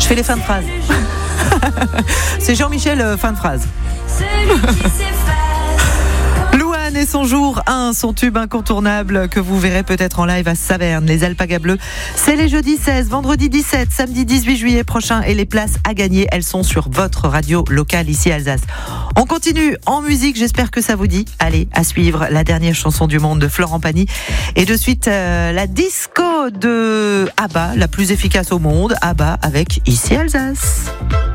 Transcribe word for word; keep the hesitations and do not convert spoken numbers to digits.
Je fais les fins de phrase. C'est Jean-Michel, euh, fin de phrase. Louane et son jour un, son tube incontournable que vous verrez peut-être en live à Saverne, les Alpagas Bleus. C'est les jeudis seize, vendredi dix-sept, samedi dix-huit juillet prochain et les places à gagner, elles sont sur votre radio locale ici Alsace. On continue en musique, j'espère que ça vous dit. Allez, à suivre la dernière chanson du monde de Florent Pagny et de suite euh, la disco de ABBA, la plus efficace au monde, ABBA avec ici Alsace.